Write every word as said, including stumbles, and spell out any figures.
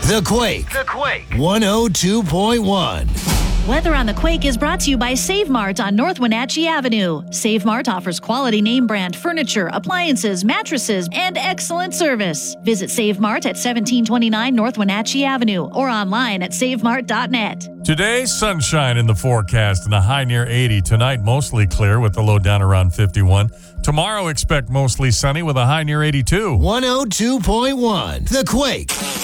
The Quake. The Quake. one oh two point one. Weather on the Quake is brought to you by Save Mart on North Wenatchee Avenue. Save Mart offers quality name brand furniture, appliances, mattresses, and excellent service. Visit Save Mart at seventeen twenty-nine North Wenatchee Avenue or online at save mart dot net. Today, sunshine in the forecast and a high near eighty. Tonight, mostly clear with the low down around fifty-one. Tomorrow, expect mostly sunny with a high near eighty-two. one oh two point one. The Quake.